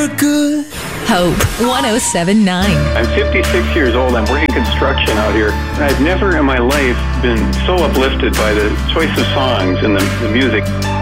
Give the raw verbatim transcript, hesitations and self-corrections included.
Good. Hope one oh seven point nine. I'm fifty-six years old. I'm working construction out here. I've never in my life been so uplifted by the choice of songs and the, the music.